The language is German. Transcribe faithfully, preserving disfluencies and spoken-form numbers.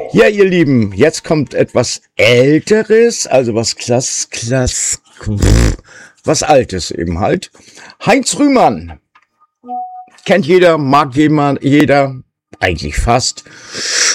Ja, ihr Lieben, jetzt kommt etwas Älteres, also was Klass, Klass, was Altes eben halt. Heinz Rühmann. Kennt jeder, mag jemand, jeder, eigentlich fast.